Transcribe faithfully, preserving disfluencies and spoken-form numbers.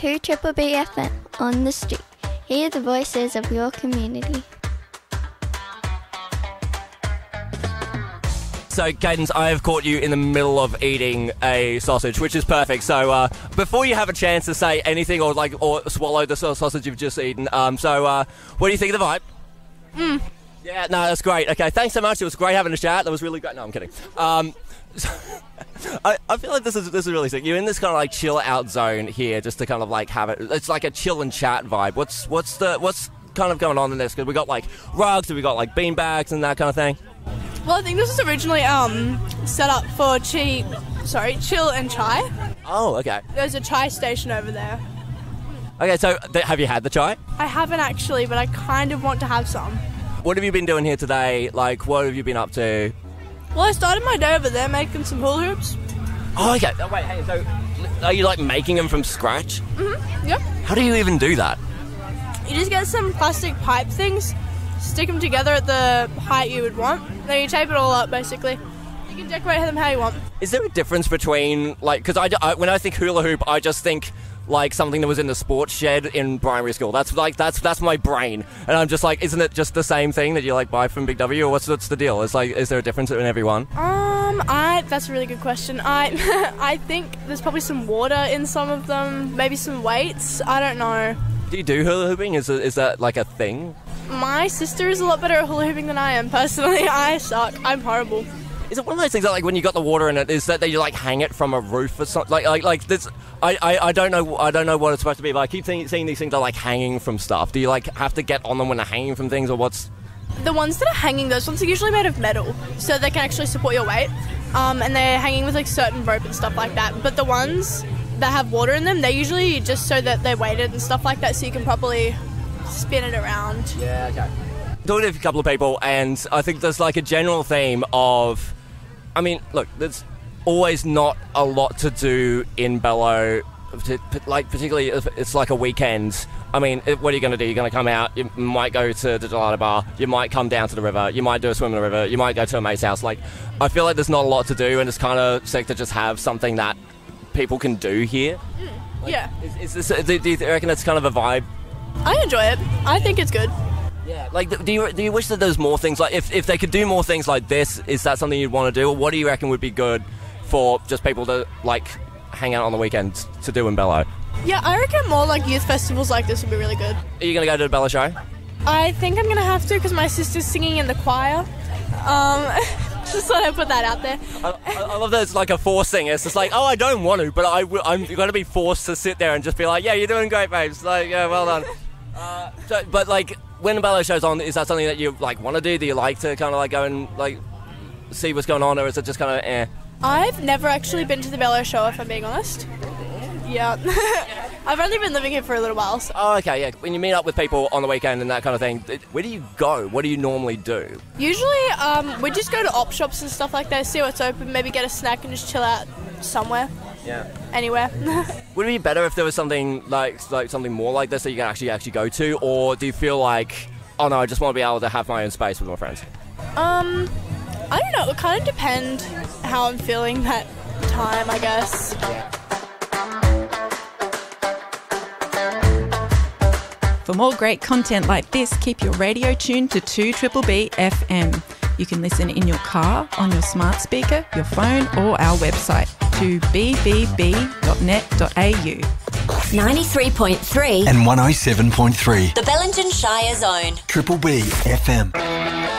to Triple B F M on the street. Hear the voices of your community. So, Cadence, I have caught you in the middle of eating a sausage, which is perfect. So, uh, before you have a chance to say anything or like or swallow the sausage you've just eaten, um, so uh, what do you think of the vibe? Mm. Yeah, no, that's great. Okay, thanks so much. It was great having a chat. That was really great. No, I'm kidding. Um, I, I feel like this is this is really sick. You're in this kind of like chill out zone here, just to kind of like have it. It's like a chill and chat vibe. What's what's the what's kind of going on in this? Because we got like rugs, and we got like bean bags and that kind of thing. Well, I think this was originally um, set up for chi, sorry, chill and chai. Oh, okay. There's a chai station over there. Okay, so th- have you had the chai? I haven't actually, but I kind of want to have some. What have you been doing here today? Like, what have you been up to? Well, I started my day over there making some hula hoops. Oh, okay. Oh, wait, hey, so are you like making them from scratch? Mm-hmm, yep. How do you even do that? You just get some plastic pipe things, stick them together at the height you would want, then you tape it all up, basically. You can decorate them how you want. Is there a difference between, like, because I, I, when I think hula hoop, I just think like something that was in the sports shed in primary school. That's like that's that's my brain, and I'm just like, isn't it just the same thing that you like buy from Big W, or what's what's the deal? It's like, is there a difference in every one? Um, I that's a really good question. I I think there's probably some water in some of them, maybe some weights. I don't know. Do you do hula hooping? Is is that like a thing? My sister is a lot better at hula hooping than I am. Personally, I suck. I'm horrible. Is it one of those things that, like, when you got the water in it, is that they like hang it from a roof or something? Like, like, like this. I, I, I don't know. I don't know what it's supposed to be, but I keep seeing, seeing these things are like hanging from stuff. Do you like have to get on them when they're hanging from things, or what's? The ones that are hanging, those ones are usually made of metal, so they can actually support your weight. Um, and they're hanging with like certain rope and stuff like that. But the ones that have water in them, they're usually just so that they're weighted and stuff like that, so you can properly spin it around. Yeah. Okay. Talking to a couple of people, and I think there's like a general theme of. I mean, look, there's always not a lot to do in Bello, like particularly if it's like a weekend. I mean, what are you going to do? You're going to come out, you might go to the Gelato Bar, you might come down to the river, you might do a swim in the river, you might go to a mate's house. Like, I feel like there's not a lot to do, and it's kind of sick to just have something that people can do here. Mm, like, yeah. Is, is this, do you reckon it's kind of a vibe? I enjoy it. I think it's good. Yeah, like, do you do you wish that there's more things, like, if, if they could do more things like this, is that something you'd want to do, or what do you reckon would be good for just people to, like, hang out on the weekends to do in Bello? Yeah, I reckon more, like, youth festivals like this would be really good. Are you going to go to the Bello show? I think I'm going to have to, because my sister's singing in the choir. Um, just thought I'd put that out there. I, I love that it's like a forced thing. It's just like, oh, I don't want to, but I, I'm going to be forced to sit there and just be like, yeah, you're doing great, babes. Like, yeah, well done. Uh, so, but, like, when the Bello show's on, is that something that you like want to do? Do you like to kind of like go and like see what's going on, or is it just kind of eh? I've never actually been to the Bello show, if I'm being honest. Yeah. I've only been living here for a little while. So. Oh, okay, yeah. When you meet up with people on the weekend and that kind of thing, where do you go? What do you normally do? Usually, um, we just go to op shops and stuff like that, see what's open, maybe get a snack and just chill out somewhere. Yeah. Anywhere. Would it be better if there was something like like something more like this that you can actually actually go to, or do you feel like, oh no, I just want to be able to have my own space with my friends? Um, I don't know. It kind of depends how I'm feeling that time, I guess. Yeah. For more great content like this, keep your radio tuned to two Triple B F M. You can listen in your car, on your smart speaker, your phone, or our website to b b b dot net dot a u. ninety-three point three and one oh seven point three. The Bellingen Shire Zone. Triple B F M.